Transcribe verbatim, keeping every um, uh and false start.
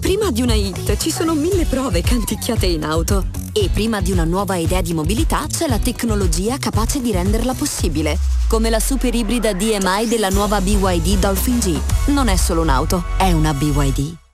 Prima di una hit ci sono mille prove canticchiate in auto. E prima di una nuova idea di mobilità c'è la tecnologia capace di renderla possibile. Come la super ibrida D M I della nuova B Y D Dolphin G. Non è solo un'auto, è una B Y D.